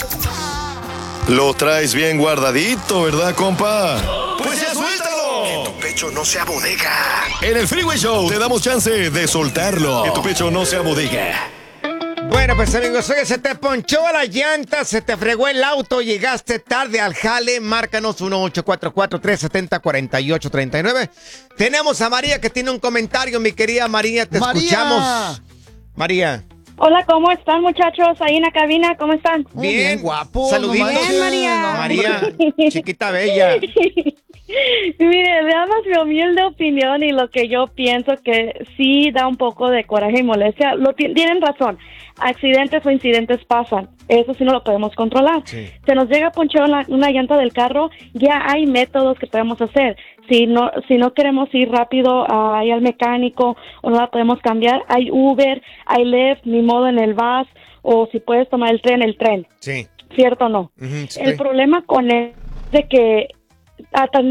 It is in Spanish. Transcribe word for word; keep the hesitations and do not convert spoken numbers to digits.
Lo traes bien guardadito, ¿verdad, compa? Pues ya suéltalo. Que tu pecho no sea bodega. En el Freeway Show te damos chance de soltarlo. Que tu pecho no sea bodega. Bueno, pues amigos, oye, se te ponchó la llanta, se te fregó el auto, llegaste tarde al jale, márcanos uno ocho cuatro cuatro, tres siete cero, cuatro ocho tres nueve. Tenemos a María que tiene un comentario, mi querida María, te María. escuchamos. María. Hola, ¿cómo están, muchachos? Ahí en la cabina, ¿cómo están? Muy bien, guapo. Saluditos. no manches, Bien, María. no. María, chiquita bella. Mire, veamos mi humilde opinión y lo que yo pienso que sí da un poco de coraje y molestia. Lo ti- tienen razón. Accidentes o incidentes pasan. Eso sí no lo podemos controlar. Sí. Se nos llega a ponchar una, una llanta del carro, ya hay métodos que podemos hacer. Si no, si no queremos ir rápido uh, ahí al mecánico o no la podemos cambiar, hay Uber, hay Lyft, ni modo en el bus, o si puedes tomar el tren, el tren. Sí. ¿Cierto o no? Ujú, sí. El problema con él es de que a tan